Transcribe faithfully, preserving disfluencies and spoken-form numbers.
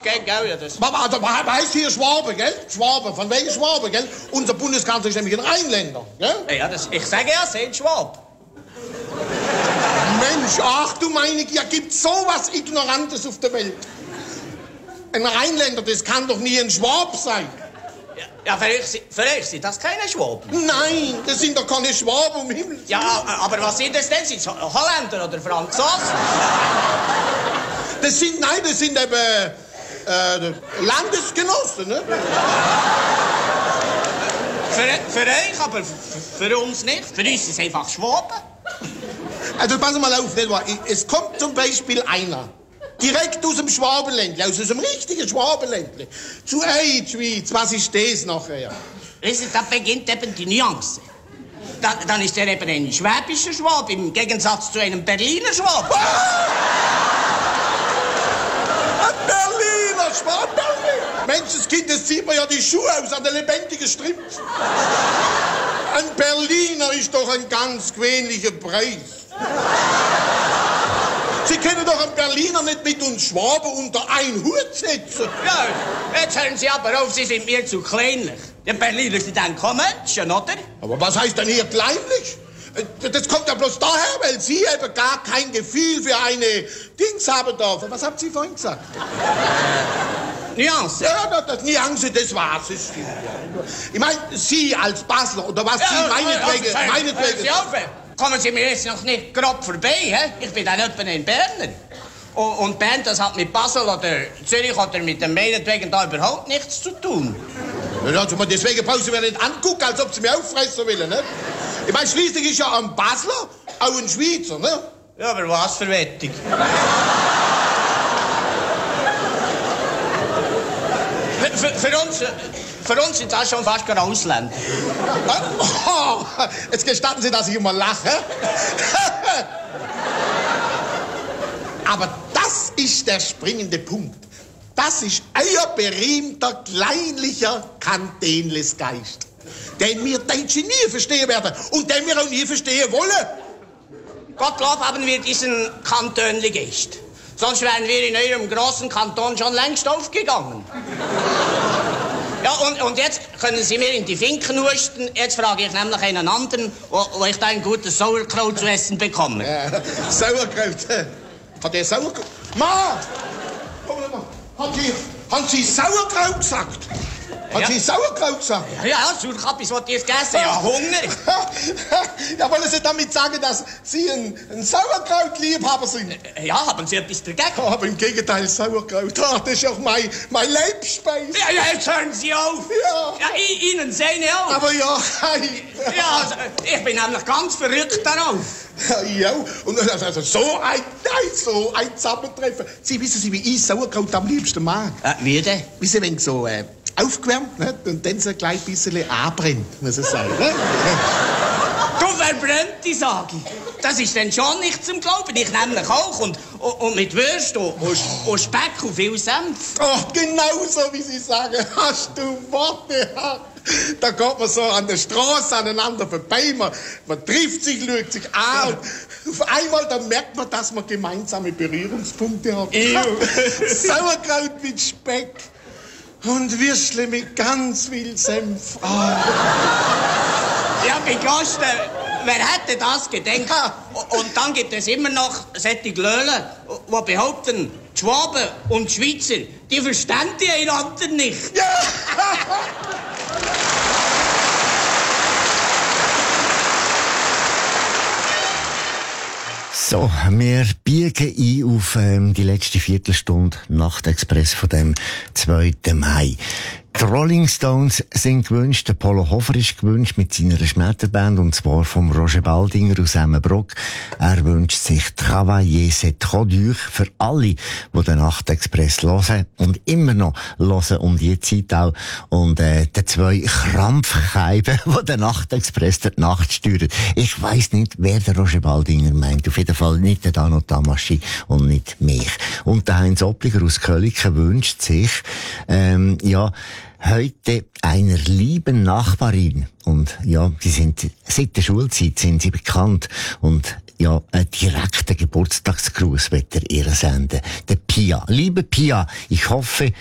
gell, gell, ja, das... Also, heißt hier Schwabe, gell? Schwabe, von welchem Schwabe, gell? Unser Bundeskanzler ist nämlich ein Rheinländer, gell? Ja, das, ich sage ja, seid Schwab. Mensch, ach du meine, ja, gibt's sowas Ignorantes auf der Welt? Ein Rheinländer, das kann doch nie ein Schwab sein. Ja, ja für, euch, für euch sind das keine Schwaben. Nein, das sind doch keine Schwaben, um Himmels Willen. Ja, aber was sind das denn? Sind es Holländer oder Franzosen? Das sind, nein, das sind eben äh, Landesgenossen, ne? Für, für euch, aber für uns nicht. Für uns sind es einfach Schwaben. Also pass mal auf, nicht wahr? Es kommt zum Beispiel einer, direkt aus dem Schwabenländle, aus dem richtigen Schwabenländle, zu euch in die Schweiz. Was ist das nachher? Wissen Sie, da beginnt eben die Nuance. Da, dann ist er eben ein schwäbischer Schwab, im Gegensatz zu einem Berliner Schwab. Ah! Ein Berliner Schwab, Berlin! Menschenskind, das zieht mir ja die Schuhe aus an der lebendigen Stripp. Ein Berliner ist doch ein ganz gewöhnlicher Preis. Sie können doch einen Berliner nicht mit uns Schwaben unter einen Hut setzen. Ja, jetzt hören Sie aber auf, Sie sind mir zu kleinlich. Die Berliner sind dann keine Menschen, oder? Aber was heißt denn hier kleinlich? Das kommt ja bloß daher, weil Sie eben gar kein Gefühl für eine Dings haben dürfen. Was haben Sie vorhin gesagt? Äh, Nuance. Ja, das, das Nuance, das war's. Das stimmt, ja. Ich meine, Sie als Basler, oder was ja, Sie meinetwegen... Ja, meinetwegen Sie auf. Kommen Sie mir jetzt noch nicht grob vorbei, he? Ich bin dann etwa ein Berner. Und, und Bern, das hat mit Basel oder Zürich oder mit dem meinetwegen da überhaupt nichts zu tun. Ja, also deswegen brauchen Sie mir nicht angucken, als ob Sie mich auffressen wollen, ne? Ich meine, schließlich ist ja ein Basler auch ein Schweizer, ne? Ja, aber was für Wettig. für, für uns... Für uns sind das schon fast gar Ausländer. Oh, jetzt gestatten Sie, dass ich immer lache. Aber das ist der springende Punkt. Das ist euer berühmter, kleinlicher Kantenlesgeist, den wir Deutsche nie verstehen werden und den wir auch nie verstehen wollen. Gottlob haben wir diesen Kantönli-Geist. Sonst wären wir in eurem großen Kanton schon längst aufgegangen. Ja, und, und jetzt können Sie mir in die Finken husten. Jetzt frage ich nämlich einen anderen, wo, wo ich da ein gutes Sauerkraut zu essen bekomme. Äh, Sauerkraut? Äh, hat er Sauerkraut? Ma! Komm mal. Hat Sie, haben Sie Sauerkraut gesagt? Hat ja. Sie Sauerkraut gesagt? Ja, ja, Sauerkraut, was ich gegessen ja, Hunger. Ja, wollen Sie damit sagen, dass Sie ein, ein Sauerkraut-Liebhaber sind? Ja, haben Sie etwas dagegen? Oh, aber im Gegenteil, Sauerkraut, oh, das ist auch mein, mein Leibspeise. Ja, ja, jetzt hören Sie auf. Ja. Ja, I, Ihnen sehen auch. Aber ja, hey. Ja, also, ich bin nämlich ganz verrückt darauf. Ja, und also so ein, nein, so ein Zusammentreffen. Sie wissen Sie, wie ich Sauerkraut am liebsten mag? Äh, wie denn? Wie Sie, wenn so äh, aufgewärmt, ne? Und dann so gleich ein bisschen anbrennt, muss ich sagen. Ne? Du verbrennt die Sage. Das ist dann schon nicht zum Glauben. Ich nämlich auch. Und, und, und mit Würst und, und, und Speck und viel Senf. Oh, genau so, wie Sie sagen. Hast du Worte? Da geht man so an der Straße aneinander vorbei. Man, man trifft sich, schaut sich an. Und auf einmal dann merkt man, dass man gemeinsame Berührungspunkte hat. Sauerkraut mit Speck. Und Würstle mit ganz viel Senf. Oh. Ja, Begoste, wer hätte das gedenkt? Und dann gibt es immer noch solche Löhlen, die behaupten, die Schwaben und die Schweizer, die verstehen einander nicht. Ja. So, wir biegen ein auf ähm, die letzte Viertelstunde Nachtexpress von dem zweiten Mai. Die Rolling Stones sind gewünscht, der Polo Hofer ist gewünscht mit seiner Schmetterband, und zwar vom Roger Baldinger aus Emmenbrock. Er wünscht sich «Travailler c'est trop dur» für alle, die den Nachtexpress hören und immer noch hören um die Zeit auch. Und äh, die zwei Krampfscheiben, die den Nachtexpress durch die Nacht steuern. Ich weiss nicht, wer der Roger Baldinger meint. Auf jeden Fall nicht der Dano Tamaschi und nicht mich. Und der Heinz Oppliger aus Köliken wünscht sich, ähm, ja, heute einer lieben Nachbarin. Und ja, sie sind, seit der Schulzeit sind sie bekannt. Und ja, einen direkten Geburtstagsgruß wird er ihr senden. Der Pia. Liebe Pia, ich hoffe,